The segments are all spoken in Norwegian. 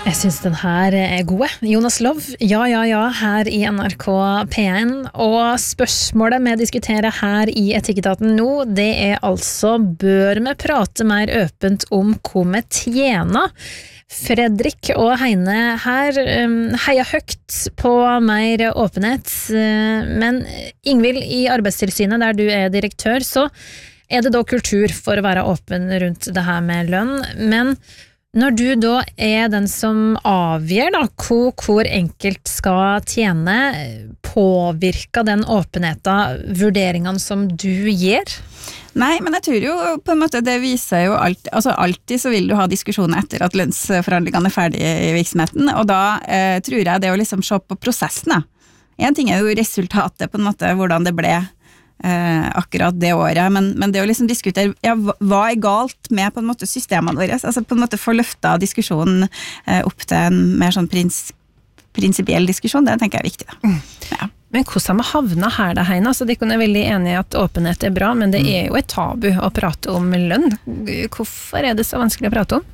Jeg synes den her god. Jonas Lov, ja, her i NRK P1. Og spørsmålet vi diskuterer her i Etikketaten nå, det altså, bør vi prate mer åpent om hva vi tjener? Fredrik og Heine her heier høyt på mer åpenhet, men Ingvild i Arbeidstilsynet, der du direktør, så det da kultur for å være åpen rundt det her med lønn, men når du da den som avgjør da, hvor enkelt skal tjene, påvirker den åpenheten vurderingene som du gjør? Nei, men jeg tror jo på en måte det viser jo alltid så vil du ha diskusjoner etter at lønnsforhandlingene ferdige i virksomheten, og da tror jeg det å liksom se på prosessen. En ting jo resultatet på en måte, hvordan det ble akkurat det året, men det å liksom diskutere hva galt med på en måte systemene våre, altså på en måte få løftet diskusjonen opp til en mer sånn prinsipiell diskusjon, det tenker jeg viktig da. Ja. Men hvordan har vi havnet her da, Heine? Altså, de kunne veldig enige i at åpenhet bra, men det jo et tabu å prate om lønn. Hvorfor det så vanskelig å prate om?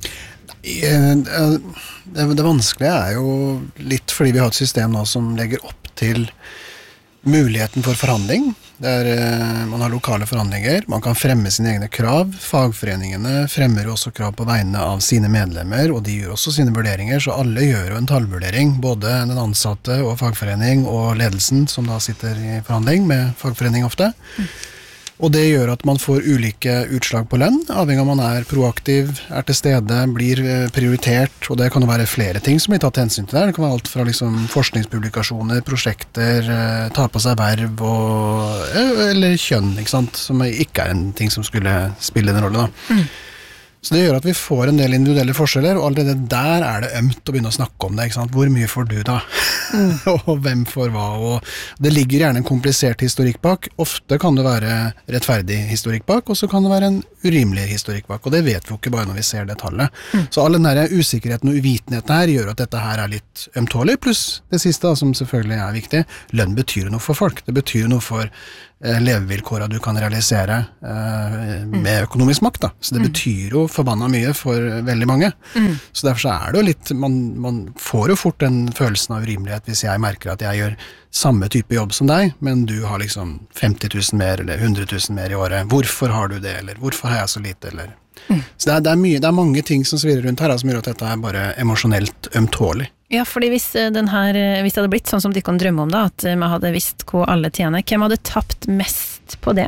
Det vanskelige jo litt fordi vi har et system nå som legger opp til muligheten for forhandling, der man har lokale forhandlinger, man kan fremme sine egne krav, fagforeningene fremmer jo også krav på vegne av sine medlemmer, og de gjør også sine vurderinger, så alle gjør jo en tallvurdering, både den ansatte og fagforening og ledelsen som da sitter i forhandling med fagforening ofte. Og det gjør at man får ulike utslag på lønn, avhengig av om man proaktiv, til stede, blir prioritert, og det kan jo være flere ting som blir tatt hensyn til der. Det kan være alt fra liksom forskningspublikasjoner, prosjekter, ta på seg verv, eller kjønn, ikke sant? Som ikke en ting som skulle spille den rollen da. Så det gjør at vi får en del individuelle forskjeller, og allerede der det ømt å begynne å snakke om det, ikke sant? Hvor mye får du da? Og hvem får hva? Og det ligger gjerne en komplisert historikk bak. Ofte kan det være rettferdig historikk bak, og så kan det være en urimelig historikk bak, og det vet vi jo ikke bare når vi ser det tallet. Så all den der usikkerheten og uvitenheten her gjør at dette her litt ømtålig, pluss det siste da, som selvfølgelig viktig, lønn betyr noe for folk. Det betyr noe for levevilkårene du kan realisere med økonomisk makt da. Så det betyr jo forbanna mye for veldig mange. Så derfor så det jo litt, man får jo fort den følelsen av urimelighet hvis jeg merker at jeg gjør samme type jobb som deg, men du har liksom 50 000 mer eller 100 000 mer i året. Hvorfor har du det, eller hvorfor har jeg så lite, eller... Så det er mange ting som svirrer rundt her, som gjør at dette bare emosjonelt ømtålig. Ja, fordi hvis det hadde blitt sånn som de kan drømme om da, at man hadde visst hva alle tjener, hvem hadde tapt mest på det?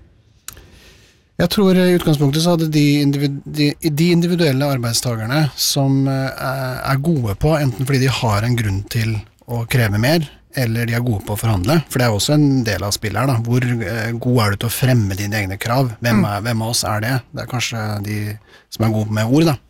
Jeg tror i utgangspunktet så hadde de individuelle arbeidstagerne som gode på, enten fordi de har en grunn til å kreve mer, eller de gode på å forhandle, for det også en del av spillet her da. Hvor god du til å fremme dine egne krav? Hvem av oss det? Det kanskje de som gode med ord da.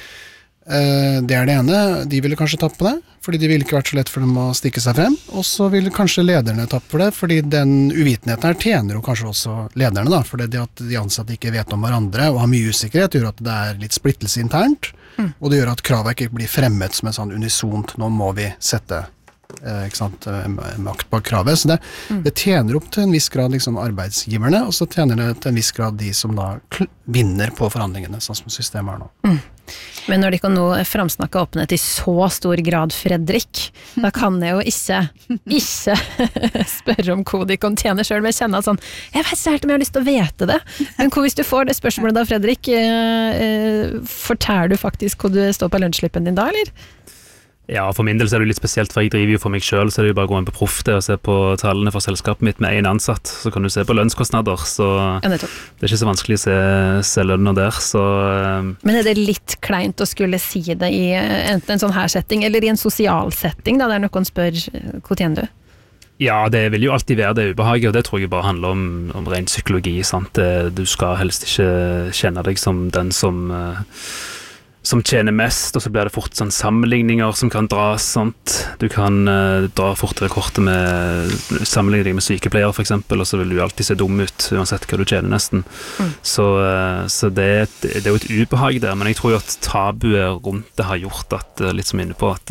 Det det ene, de ville kanskje tappe på det, fordi det ville ikke vært så lett for dem å stikke seg frem, og så ville kanskje lederne tappe for det, fordi den uvitenheten her tjener jo kanskje også lederne da, for det at de ansatte ikke vet om hverandre, og har mye usikkerhet, gjør at det litt splittelse internt, og det gjør at kravet ikke blir fremmet som en sånn unisont, nå må vi sette ikke sant, makt bak kravet, så det tjener opp til en viss grad liksom arbeidsgiverne, og så tjener det til en viss grad de som da vinner på forhandlingene, sånn som systemet nå. Men når de kan nå framsnakke åpenhet i så stor grad, Fredrik, da kan jeg jo ikke spørre om hva de kan tjene selv, men jeg kjenner at sånn, jeg vet ikke helt om jeg har lyst til å vete det, men hvis du får det spørsmålet da, Fredrik, forteller du faktisk hva du står på lønnsslippen din da, eller? Ja, for min del så det litt spesielt, for jeg driver jo for meg selv, så det jo bare å gå inn på Proff og se på tallene for selskapet mitt med en ansatt, så kan du se på lønnskostnader, så det ikke så vanskelig å se lønner der, så... Men det litt kleint å skulle si det i enten en sånn her setting, eller i en sosial setting, da, der noen spør, hvor tjener du? Ja, det vil jo alltid være det ubehaget, og det tror jeg bare handler om ren psykologi, sant? Du skal helst ikke kjenne deg som den som tjener mest, og så blir det fort sånn sammenligninger som kan dras, sant? Du kan dra fortere kortet med sammenligning med sykepleier for eksempel, og så vil du alltid se dum ut, uansett hva du tjener nesten. Så det jo et ubehag der, men jeg tror jo at tabuet rundt det har gjort at, litt som inne på, at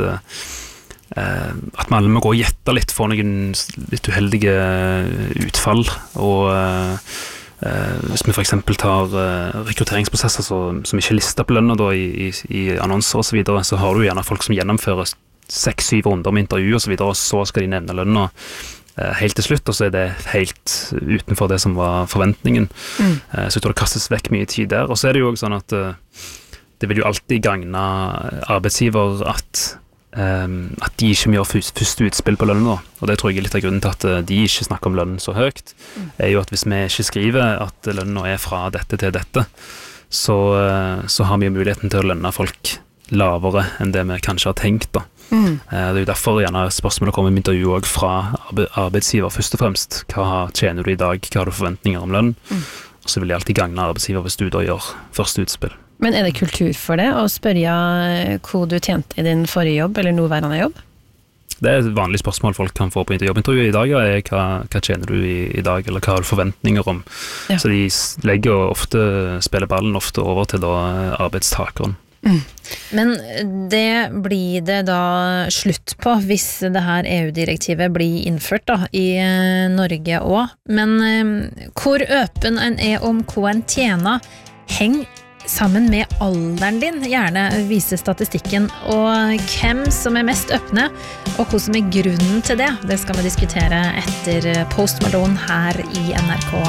man alle må gå og gjette litt for noen litt uheldige utfall, Hvis vi for eksempel tar rekrutteringsprosesser som ikke lister på lønna da, i annonser og så videre, så har du gjerne folk som gjennomfører 6-7 runder med intervju og så videre, og så skal de nevne lønna helt til slutt, og så det helt utenfor det som var forventningen. Så jeg tror det kastes vekk mye tid der. Og så det jo også sånn at det vil jo alltid gagne arbeidsgiver at de ikke må gjøre første utspill på lønnen, og det tror jeg litt av grunnen til at de ikke snakker om lønnen så høyt, jo at hvis vi ikke skriver at lønnen fra dette til dette, så har vi jo muligheten til å lønne folk lavere enn det vi kanskje har tenkt da. Det jo derfor gjerne spørsmålet kommer i intervju også fra arbeidsgiver først og fremst. Hva tjener du i dag? Hva har du forventninger om lønn? Og så vil de alltid gagne arbeidsgiver hvis du da gjør første utspill. Men det kultur for det, å spørre hva du tjente i din forrige jobb, eller nåværende jobb? Det et vanlig spørsmål folk kan få på jobbintervju i dag, hva tjener du i dag, eller hva har du forventninger om? Ja. Så de legger ofte, spiller ballen ofte over til da arbeidstakeren. Men det blir det da slutt på hvis det her EU-direktivet blir innført da, i Norge også. Men hvor åpen en om hva en tjener, heng sammen med alderen din, gjerne vise statistikken, og hvem som mest åpne, og hva som grunnen til det. Det skal vi diskutere etter Post Malone her i NRK